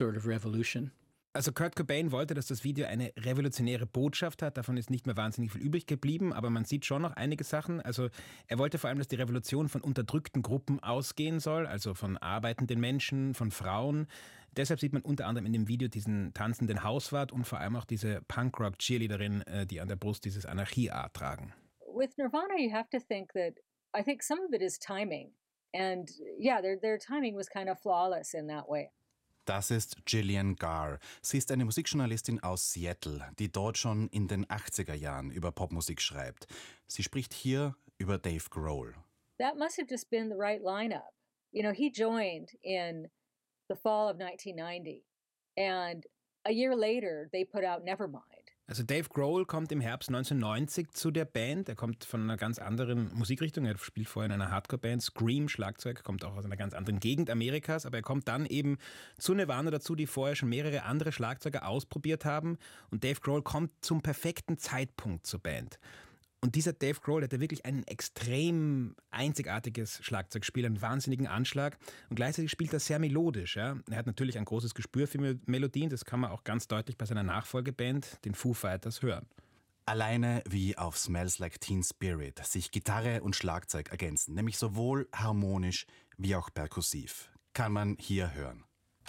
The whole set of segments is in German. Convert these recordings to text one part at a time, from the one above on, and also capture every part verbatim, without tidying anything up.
sort of revolution. Also Kurt Cobain wollte, dass das Video eine revolutionäre Botschaft hat. Davon ist nicht mehr wahnsinnig viel übrig geblieben, aber man sieht schon noch einige Sachen. Also er wollte vor allem, dass die Revolution von unterdrückten Gruppen ausgehen soll, also von arbeitenden Menschen, von Frauen. Deshalb sieht man unter anderem in dem Video diesen tanzenden Hauswart und vor allem auch diese Punkrock-Cheerleaderin, die an der Brust dieses Anarchie-A tragen. With Nirvana, you have to think that, I think some of it is timing. And yeah, their, their timing was kind of flawless in that way. Das ist Gillian Garr. Sie ist eine Musikjournalistin aus Seattle, die dort schon in den achtziger Jahren über Popmusik schreibt. Sie spricht hier über Dave Grohl. That must have just been the right lineup. You know, he joined in the fall of nineteen ninety. And a year later, they put out Nevermind. Also Dave Grohl kommt im Herbst neunzehnhundertneunzig zu der Band. Er kommt von einer ganz anderen Musikrichtung. Er spielt vorher in einer Hardcore-Band, Scream, Schlagzeug, kommt auch aus einer ganz anderen Gegend Amerikas. Aber er kommt dann eben zu Nirvana dazu, die vorher schon mehrere andere Schlagzeuger ausprobiert haben. Und Dave Grohl kommt zum perfekten Zeitpunkt zur Band. Und dieser Dave Grohl hat ja wirklich ein extrem einzigartiges Schlagzeugspiel, einen wahnsinnigen Anschlag und gleichzeitig spielt er sehr melodisch. Ja. Er hat natürlich ein großes Gespür für Melodien, das kann man auch ganz deutlich bei seiner Nachfolgeband, den Foo Fighters, hören. Alleine wie auf Smells Like Teen Spirit sich Gitarre und Schlagzeug ergänzen, nämlich sowohl harmonisch wie auch perkussiv. Kann man hier hören.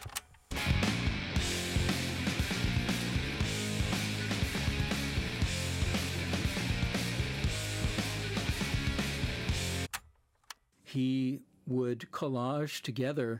He would collage together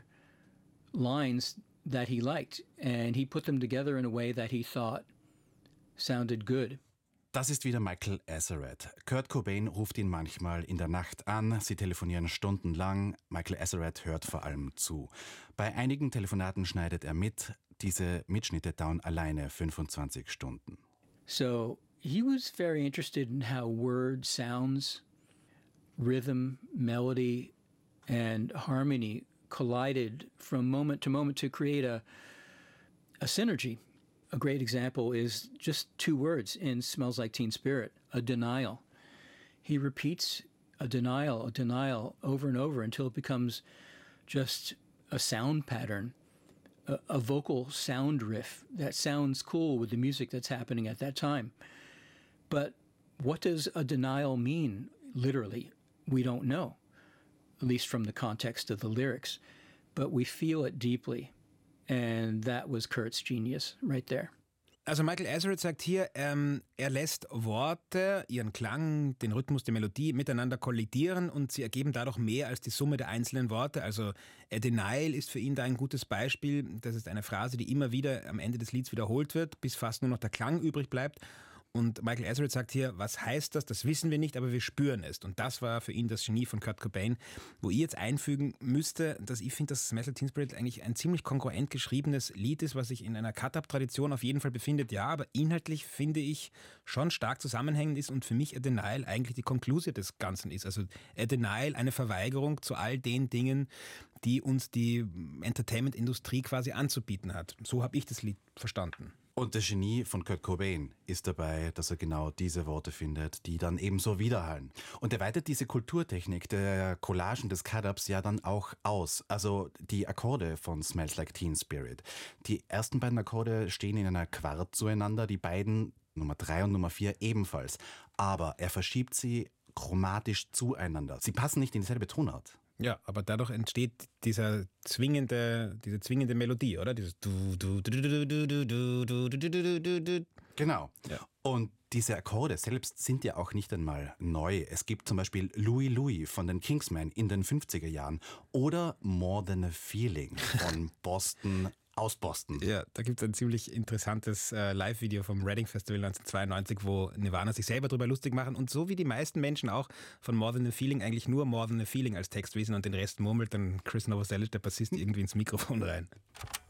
lines that he liked, and he put them together in a way that he thought sounded good. Das ist wieder Michael Azerrad. Kurt Cobain ruft ihn manchmal in der Nacht an, sie telefonieren stundenlang. Michael Azerrad hört vor allem zu. Bei einigen Telefonaten schneidet er mit. Diese Mitschnitte dauern alleine fünfundzwanzig Stunden. So he was very interested in how word sounds, rhythm, melody, and harmony collided from moment to moment to create a, a synergy. A great example is just two words in Smells Like Teen Spirit, a denial. He repeats a denial, a denial over and over until it becomes just a sound pattern, a, a vocal sound riff that sounds cool with the music that's happening at that time. But what does a denial mean, literally? We don't know, at least from the context of the lyrics, but we feel it deeply. And that was Kurt's genius right there. Also Michael Azerrad sagt hier, ähm, er lässt Worte, ihren Klang, den Rhythmus, die Melodie miteinander kollidieren und sie ergeben dadurch mehr als die Summe der einzelnen Worte. Also a denial ist für ihn da ein gutes Beispiel. Das ist eine Phrase, die immer wieder am Ende des Lieds wiederholt wird, bis fast nur noch der Klang übrig bleibt. Und Michael Azerrad sagt hier, was heißt das? Das wissen wir nicht, aber wir spüren es. Und das war für ihn das Genie von Kurt Cobain, wo ich jetzt einfügen müsste, dass ich finde, dass Smells Like Teen Spirit eigentlich ein ziemlich kongruent geschriebenes Lied ist, was sich in einer Cut-Up-Tradition auf jeden Fall befindet. Ja, aber inhaltlich finde ich schon stark zusammenhängend ist und für mich A Denial eigentlich die Konklusion des Ganzen ist. Also A Denial, eine Verweigerung zu all den Dingen, die uns die Entertainment-Industrie quasi anzubieten hat. So habe ich das Lied verstanden. Und das Genie von Kurt Cobain ist dabei, dass er genau diese Worte findet, die dann ebenso widerhallen. Und er weitet diese Kulturtechnik der Collagen des Cut-Ups ja dann auch aus. Also die Akkorde von Smells Like Teen Spirit. Die ersten beiden Akkorde stehen in einer Quart zueinander, die beiden, Nummer drei und Nummer vier, ebenfalls. Aber er verschiebt sie chromatisch zueinander. Sie passen nicht in dieselbe Tonart. Ja, aber dadurch entsteht dieser zwingende, diese zwingende Melodie, oder? Dieses du, du, du, du, du, du, du, du, du, du, du, du. Genau. Ja. Und diese Akkorde selbst sind ja auch nicht einmal neu. Es gibt zum Beispiel Louie Louie von den Kingsmen in den fünfziger Jahren oder More Than a Feeling von Boston aus Boston. Ja, da gibt es ein ziemlich interessantes äh, Live-Video vom Reading Festival neunzehnhundertzweiundneunzig, wo Nirvana sich selber drüber lustig machen und so wie die meisten Menschen auch von More Than a Feeling eigentlich nur More Than a Feeling als Text wissen und den Rest murmelt dann Chris Novoselic, der Bassist, irgendwie ins Mikrofon rein.